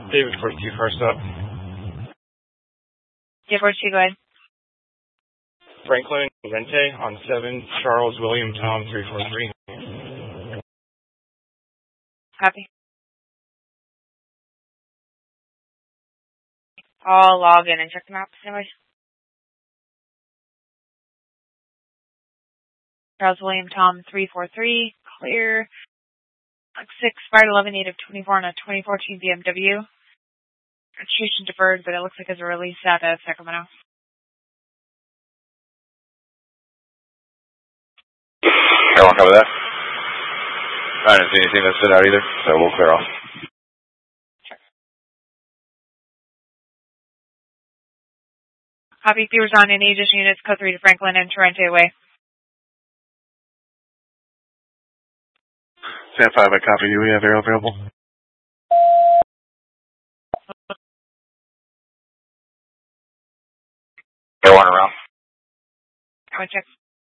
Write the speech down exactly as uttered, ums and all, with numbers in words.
David forty-two, first up. David forty-two, go ahead. Franklin Vente on seven, Charles William Tom three four three. Copy. I'll log in and check the maps anyway. Charles William Tom three four three, clear. six, five eleven, native twenty-four on a twenty fourteen B M W. Registration deferred, but it looks like it's a release out of Sacramento. Everyone cover that? I didn't see anything that stood out either, so we'll clear off. Copy. Viewers on any additional units, code three to Franklin and Torrente away. Stand five, I copy you. We have air available. Air one around. I want to check.